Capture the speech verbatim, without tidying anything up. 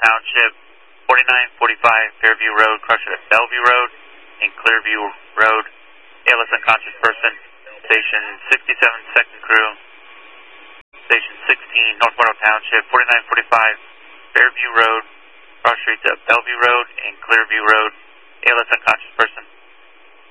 Township, forty-nine forty-five Fairview Road, crusher at Bellevue Road and Clearview Road. A L S unconscious person. Station sixty-seven, second crew. Station sixteen, North Waterville Township, forty-nine forty-five Fairview Road, cross streets at Bellevue Road and Clearview Road. A L S unconscious person.